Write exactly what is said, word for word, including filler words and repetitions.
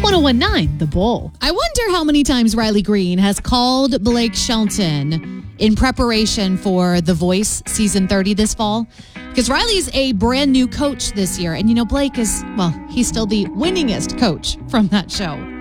one oh one nine, The Bull. I wonder how many times Riley Green has called Blake Shelton in preparation for The Voice season thirty this fall. Because Riley's a brand new coach this year. And, you know, Blake is, well, he's still the winningest coach from that show.